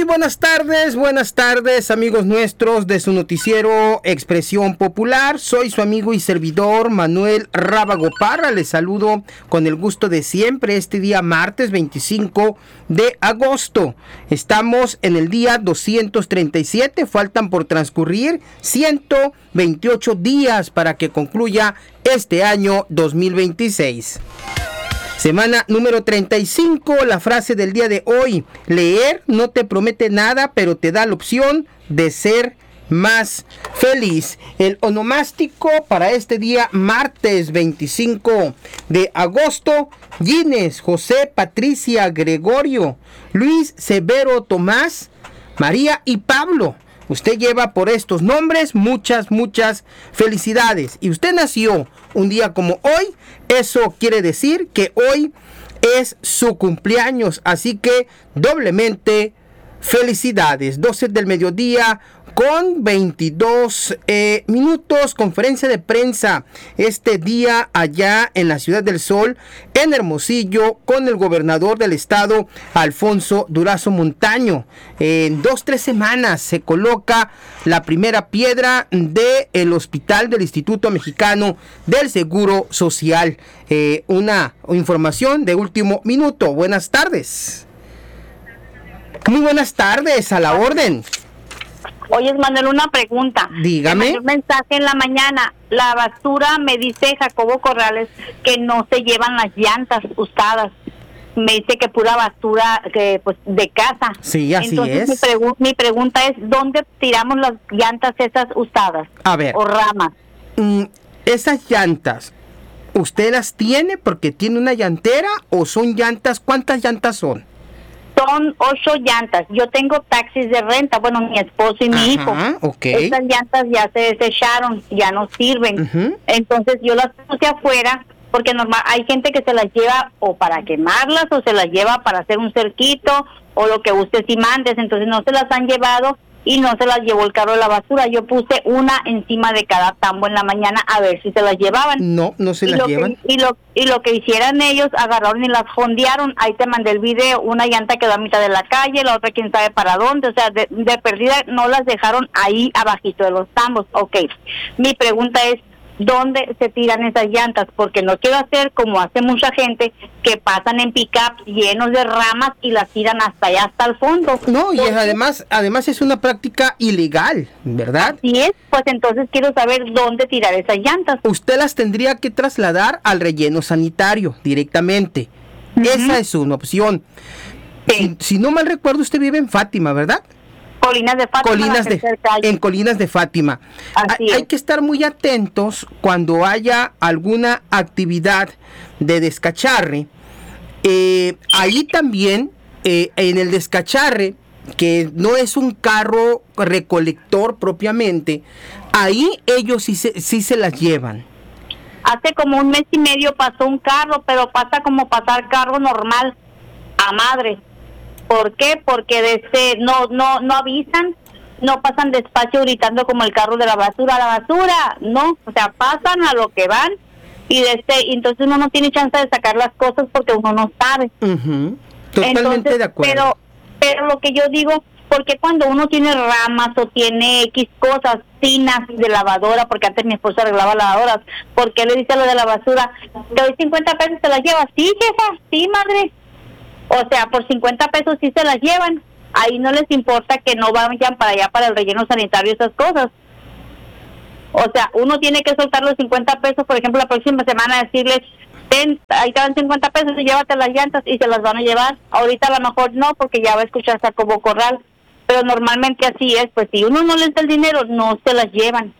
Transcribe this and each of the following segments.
buenas tardes amigos nuestros de su noticiero Expresión Popular. Soy su amigo y servidor Manuel Rábago Parra. Les saludo con el gusto de siempre este día martes 25 de agosto. Estamos en el día 237, faltan por transcurrir 128 días para que concluya este año 2026. Semana número 35, la frase del día de hoy: leer no te promete nada, pero te da la opción de ser más feliz. El onomástico para este día martes 25 de agosto: Gines, José, Patricia, Gregorio, Luis, Severo, Tomás, María y Pablo. Usted lleva por estos nombres muchas felicidades. Y usted nació un día como hoy. Eso quiere decir que hoy es su cumpleaños. Así que doblemente felicidades. 12 del mediodía con 22 minutos. Conferencia de prensa este día allá en la Ciudad del Sol, en Hermosillo, con el gobernador del estado, Alfonso Durazo Montaño. En 2-3 semanas se coloca la primera piedra del hospital del Instituto Mexicano del Seguro Social. Una información de último minuto. Buenas tardes. Muy buenas tardes, a la orden. Oye, Manuel, una pregunta. Dígame. Un mensaje en la mañana. La basura, me dice Jacobo Corrales, que no se llevan las llantas usadas. Me dice que pura basura que pues de casa. Sí, así Entonces, es. Mi pregunta es, ¿dónde tiramos las llantas esas usadas? A ver. O ramas. Esas llantas, ¿usted las tiene porque tiene una llantera o son llantas? ¿Cuántas llantas son? Son 8 llantas. Yo tengo taxis de renta, bueno, mi esposo y mi hijo. Okay. Estas llantas ya se desecharon, ya no sirven. Entonces yo las puse afuera porque normal hay gente que se las lleva o para quemarlas o se las lleva para hacer un cerquito o lo que ustedes y mandes. Entonces no se las han llevado y no se las llevó el carro de la basura. Yo puse una encima de cada tambo en la mañana a ver si se las llevaban. No se las llevan. Y lo que hicieran ellos, agarraron y las fondearon. Ahí te mandé el video. Una llanta quedó a mitad de la calle, la otra quién sabe para dónde. O sea, de perdida no las dejaron ahí abajito de los tambos. Ok, mi pregunta es, ¿dónde se tiran esas llantas? Porque no quiero hacer como hace mucha gente, que pasan en pick-up llenos de ramas y las tiran hasta allá, hasta el fondo. No, y además es una práctica ilegal, ¿verdad? Así es, pues entonces quiero saber dónde tirar esas llantas. Usted las tendría que trasladar al relleno sanitario directamente. Esa es una opción. Sí. Si no mal recuerdo, usted vive en Fátima, ¿verdad? Colinas de Fátima. En Colinas de Fátima. Hay que estar muy atentos cuando haya alguna actividad de descacharre. Ahí también, en el descacharre, que no es un carro recolector propiamente, ahí ellos sí se las llevan. Hace como 1 mes y medio pasó un carro, pero pasa como pasar carro normal a madre. ¿Por qué? Porque no avisan, no pasan despacio gritando como el carro de la basura, no, o sea, pasan a lo que van y entonces uno no tiene chance de sacar las cosas porque uno no sabe. Totalmente entonces, de acuerdo. Pero lo que yo digo, porque cuando uno tiene ramas o tiene X cosas, tinas de lavadora, porque antes mi esposa arreglaba lavadoras, ¿por qué le dice a lo de la basura, te doy 50 pesos, te las llevas? Sí, jefa, sí, madre. O sea, por 50 pesos sí se las llevan. Ahí no les importa que no vayan para allá, para el relleno sanitario, esas cosas. O sea, uno tiene que soltar los 50 pesos, por ejemplo, la próxima semana decirles, ahí te dan 50 pesos y llévate las llantas y se las van a llevar. Ahorita a lo mejor no, porque ya va a escuchar Jacobo Corral. Pero normalmente así es, pues si uno no les da el dinero, no se las llevan.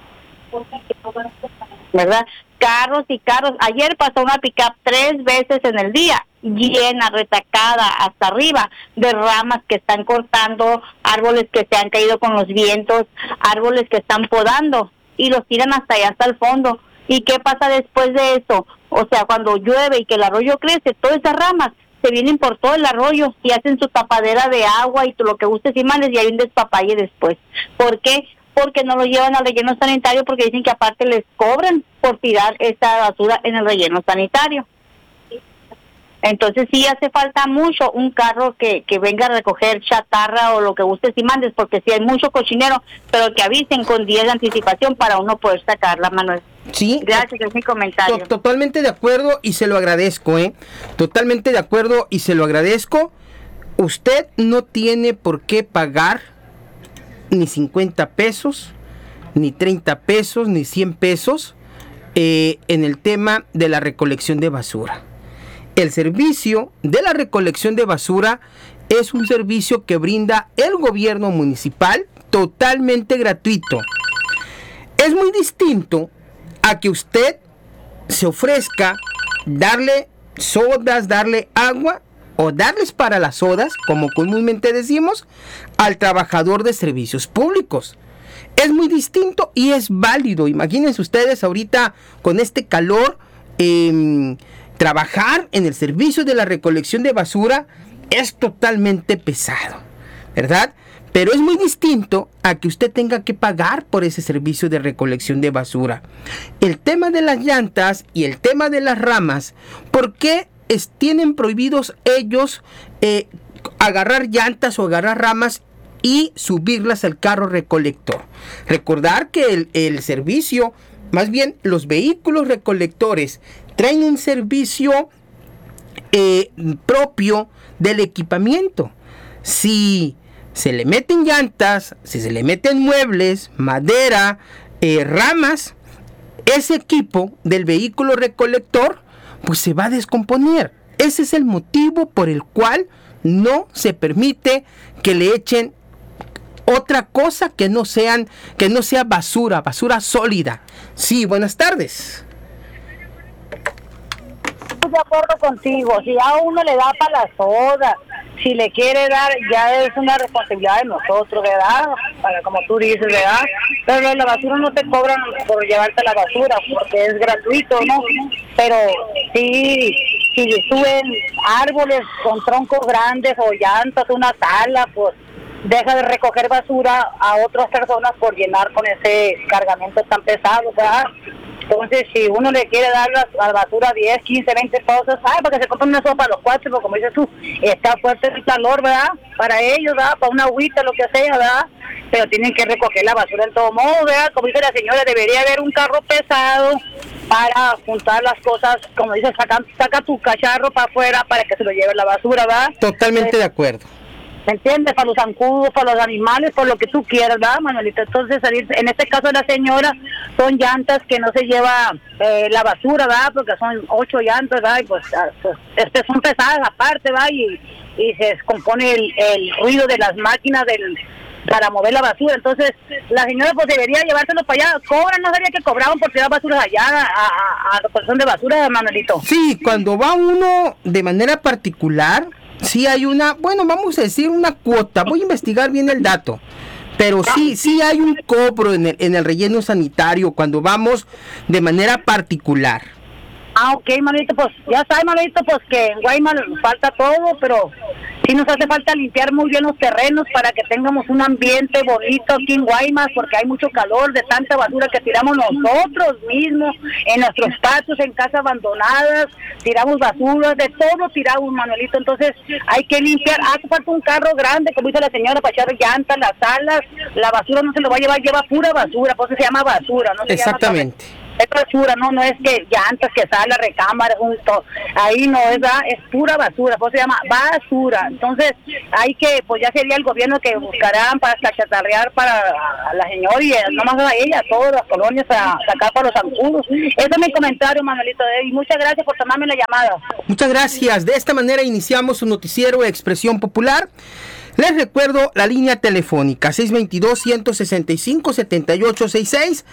¿Verdad? Carros y carros. Ayer pasó una pick-up 3 veces en el día, llena, retacada hasta arriba de ramas que están cortando, árboles que se han caído con los vientos, árboles que están podando y los tiran hasta allá, hasta el fondo. ¿Y qué pasa después de eso? O sea, cuando llueve y que el arroyo crece, todas esas ramas se vienen por todo el arroyo y hacen su tapadera de agua y todo lo que gustes y mandes, y hay un despapalle después. ¿Por qué? Porque no lo llevan al relleno sanitario, porque dicen que aparte les cobran por tirar esa basura en el relleno sanitario. Entonces sí hace falta mucho un carro que venga a recoger chatarra o lo que gustes y mandes, porque sí hay mucho cochinero, pero que avisen con días de anticipación para uno poder sacarla, Manuel. Sí. Gracias, es mi comentario. Totalmente de acuerdo y se lo agradezco, Totalmente de acuerdo y se lo agradezco. Usted no tiene por qué pagar ni 50 pesos, ni 30 pesos, ni 100 pesos en el tema de la recolección de basura. El servicio de la recolección de basura es un servicio que brinda el gobierno municipal totalmente gratuito. Es muy distinto a que usted se ofrezca darle sodas, darle agua o darles para las sodas, como comúnmente decimos, al trabajador de servicios públicos. Es muy distinto y es válido. Imagínense ustedes ahorita con este calor, trabajar en el servicio de la recolección de basura es totalmente pesado, ¿verdad? Pero es muy distinto a que usted tenga que pagar por ese servicio de recolección de basura. El tema de las llantas y el tema de las ramas, ¿por qué tienen prohibidos ellos agarrar llantas o agarrar ramas y subirlas al carro recolector? Recordar que el servicio, más bien los vehículos recolectores, traen un servicio propio del equipamiento. Si se le meten llantas, si se le meten muebles, madera, ramas, ese equipo del vehículo recolector pues se va a descomponer. Ese es el motivo por el cual no se permite que le echen otra cosa que no sea basura sólida. Sí, buenas tardes. De acuerdo contigo, si a uno le da para la soda, si le quiere dar, ya es una responsabilidad de nosotros, ¿verdad? Para, como tú dices, ¿verdad? Pero la basura no te cobran por llevarte la basura, porque es gratuito, ¿no? Pero sí, si suben árboles con troncos grandes o llantas, una tala, pues deja de recoger basura a otras personas por llenar con ese cargamento tan pesado, ¿verdad? Entonces, si uno le quiere dar a la basura 10, 15, 20 pesos, para que se compren una sopa a los 4, porque como dices tú, está fuerte el calor, ¿verdad? Para ellos, ¿verdad? Para una agüita, lo que sea, ¿verdad? Pero tienen que recoger la basura en todo modo, ¿verdad? Como dice la señora, debería haber un carro pesado para juntar las cosas, como dice, saca tu cacharro para afuera para que se lo lleve la basura, ¿verdad? Totalmente de acuerdo. ¿Me entiendes? Para los zancudos, para los animales, por lo que tú quieras, ¿verdad, Manuelita? Entonces, en este caso de la señora, son llantas que no se lleva la basura, ¿verdad? Porque son 8 llantas, ¿verdad? Y pues son pesadas aparte, ¿verdad? Y se descompone el ruido de las máquinas para mover la basura. Entonces, la señora pues debería llevárselo para allá. Cobran, no sabía que cobraban por tirar basuras allá a la persona de basura, Manuelito. Sí, cuando va uno de manera particular, sí hay vamos a decir una cuota. Voy a investigar bien el dato. Pero sí hay un cobro en el relleno sanitario cuando vamos de manera particular. Ok, Manuelito, pues ya sabes, Manuelito, pues que en Guaymas falta todo, pero sí nos hace falta limpiar muy bien los terrenos para que tengamos un ambiente bonito aquí en Guaymas, porque hay mucho calor de tanta basura que tiramos nosotros mismos en nuestros patios, en casas abandonadas, tiramos basura, de todo tiramos, Manuelito. Entonces hay que limpiar, hace falta un carro grande, como dice la señora, para echar llantas, las alas, la basura no se lo va a llevar, lleva pura basura, por eso se llama basura, ¿no? Exactamente. Es basura, no es que llantas, que sale, recámara, ahí no es, ¿verdad? Es pura basura, por eso se llama basura. Entonces hay que, pues ya sería el gobierno que buscarán para chatarrear para la señora y no más a ella, a todas las colonias a sacar para los zancudos. Ese es mi comentario, Manuelito, y muchas gracias por tomarme la llamada. Muchas gracias. De esta manera iniciamos su noticiero Expresión Popular. Les recuerdo la línea telefónica 622-165-7866,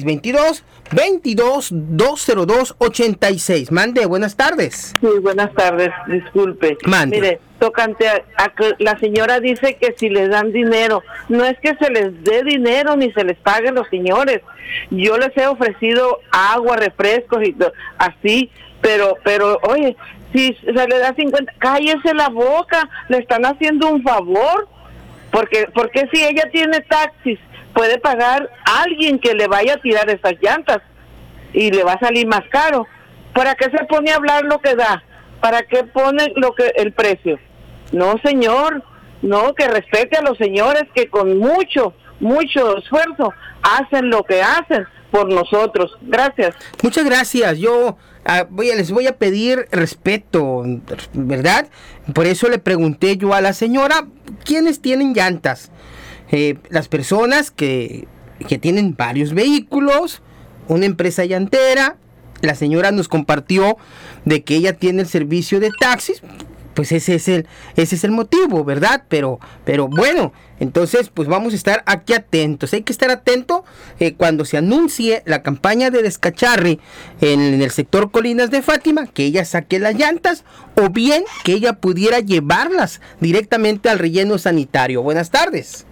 622-22-202-86. Mande, buenas tardes. Sí, buenas tardes, disculpe. Mande. Mire, tocante a que la señora dice que si les dan dinero, no es que se les dé dinero ni se les pague a los señores. Yo les he ofrecido agua, refrescos y así, pero oye, si se le da 50, cállese la boca, le están haciendo un favor, porque si ella tiene taxis, puede pagar a alguien que le vaya a tirar esas llantas y le va a salir más caro. ¿Para qué se pone a hablar lo que da? ¿Para qué pone el precio? No, señor, no, que respete a los señores que con mucho esfuerzo hacen lo que hacen por nosotros. Gracias. Muchas gracias. Yo les voy a pedir respeto, ¿verdad? Por eso le pregunté yo a la señora, ¿quiénes tienen llantas? Las personas que tienen varios vehículos, una empresa llantera. La señora nos compartió de que ella tiene el servicio de taxis. Pues ese es el motivo, ¿verdad? Pero bueno, entonces pues vamos a estar aquí atentos. Hay que estar atento cuando se anuncie la campaña de descacharre en el sector Colinas de Fátima, que ella saque las llantas o bien que ella pudiera llevarlas directamente al relleno sanitario. Buenas tardes.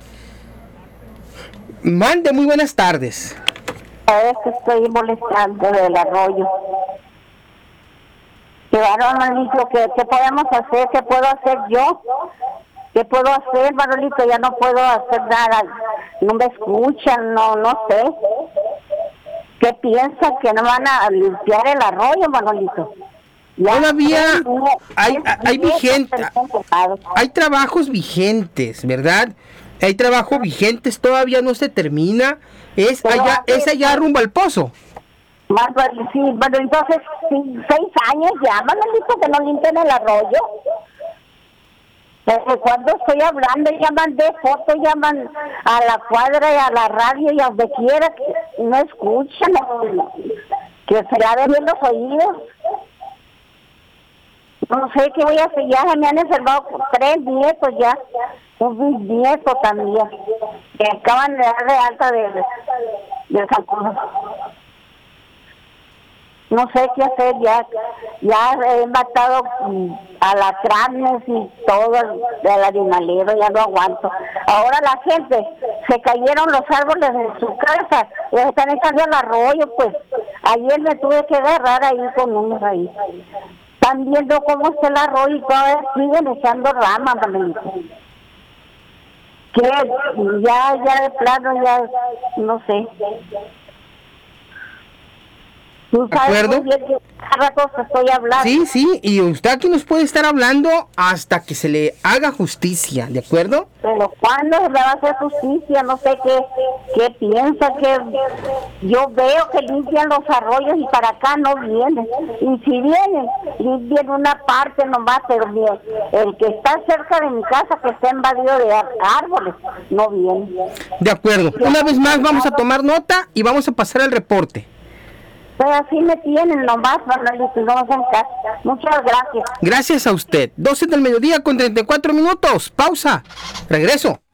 Mande, muy buenas tardes. Es que estoy molestando del arroyo. Claro, Manolito, ¿qué podemos hacer? ¿Qué puedo hacer yo? ¿Qué puedo hacer, Manolito? Ya no puedo hacer nada. No me escuchan, no sé. ¿Qué piensan? ¿Que no van a limpiar el arroyo, Manolito? Ya todavía hay vigentes, hay trabajos vigentes, ¿verdad? Hay trabajos vigentes, todavía no se termina. Es allá rumbo al pozo. Sí, bueno, entonces, 6 años ya, Manolito, que no limpian el arroyo. Desde cuando estoy hablando, ya mandé fotos, llaman a la cuadra y a la radio y a donde quiera, que no escuchan, que se le bien los oídos. No sé qué voy a hacer, ya se me han enfermado 3 nietos ya, un bisnieto también, que acaban de dar de alta de San Cruz. No sé qué hacer, ya he matado alacranes y todo del animalero, ya no aguanto. Ahora la gente, se cayeron los árboles de su casa, y están echando al arroyo, pues ayer me tuve que agarrar ahí con unos ahí. Están viendo cómo está el arroyo y todavía siguen echando ramas, Manolito. Que ya de plano, ya no sé. ¿Tú sabes muy bien que cada rato estoy hablando? Sí, y usted aquí nos puede estar hablando hasta que se le haga justicia, ¿de acuerdo? Pero ¿cuándo se le va a hacer justicia? No sé qué piensa, que yo veo que limpian los arroyos y para acá no vienen. Y si vienen, limpian una parte nomás, pero bien, el que está cerca de mi casa, que está invadido de árboles, no viene. De acuerdo. Una vez más vamos a tomar nota y vamos a pasar el reporte. Pues así me tienen nomás, Manolito, no hacen caso. Muchas gracias. Gracias a usted. 12 del mediodía con 34 minutos. Pausa. Regreso.